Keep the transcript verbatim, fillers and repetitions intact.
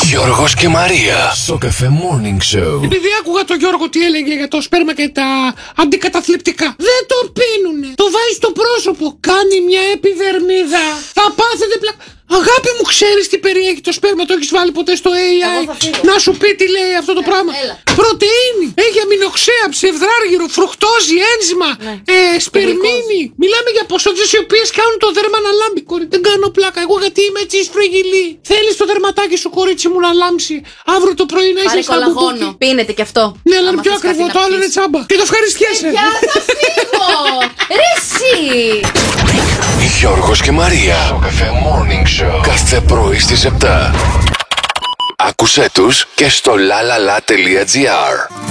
Γιώργος και Μαρία στο Cafe Morning Show. Επειδή άκουγα τον Γιώργο τι έλεγε για το σπέρμα και τα αντικαταθλιπτικά, δεν το πίνουνε. Το βάζει στο πρόσωπο, κάνει μια επιδερμίδα. Θα πάθετε πλάκα. Αγάπη μου, ξέρεις τι περιέχει το σπέρμα, το έχεις βάλει ποτέ στο έι άι? Να σου πει τι λέει αυτό το πράγμα. Έλα. Πρωτεΐνη, έχει αμινοξέα, ψευδράργυρο, φρουκτόζη, ένζημα, ε, σπερμίνη. Μιλάμε για ποσότητες οι οποίες κάνουν το δέρμα να λάμπει. Κορί, δεν κάνω πλάκα. Εγώ γιατί είμαι έτσι σφραγγυλή. Θέλεις το δερματάκι σου, κορίτσι μου, να λάμψει αύριο το πρωί να είσαι σαν κολαγόνο. Πίνεται κι αυτό. Ναι, αλλά είναι πιο ακριβό, το άλλο είναι τσάμπα. Και το ευχαριστιέσαι. Για θα φύγω. Ρε εσύ. Γιώργος και Μαρία στο Cafe Morning Show. Κάθε πρωί στις επτά. Άκουσέ τους και στο lalala.gr.